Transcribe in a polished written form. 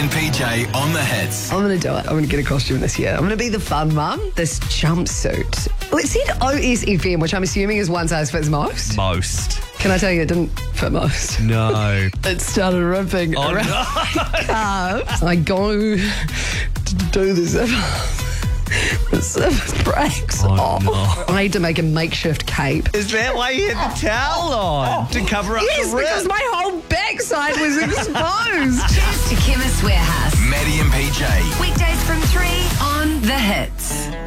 and PJ on the hits. I'm going to do it. I'm going to get a costume this year. I'm going to be the fun mum. This jumpsuit. Well, it said OSFM, which I'm assuming is one size fits most. Most. Can I tell you it didn't fit most? No. It started ripping around my calves. I go to do the zipper breaks off. No. I had to make a makeshift cape. Is that why you had the towel on? To cover up Yes, the rip? because my whole backside was exposed. Cheers to Chemist Warehouse. Maddie and PJ. Weekdays from 3 on The Hits.